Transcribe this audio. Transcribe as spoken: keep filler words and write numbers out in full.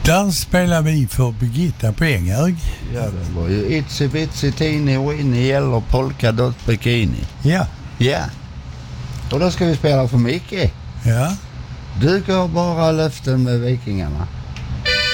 Där spelar vi för Birgitta på Ängög. Ja, det var ju Itsy Bitsy Teeny Weeny Yellow Polka Dot Bikini. Ja. Ja. Och då ska vi spela för Micke. Ja. Du går bara löften med Vikingarna.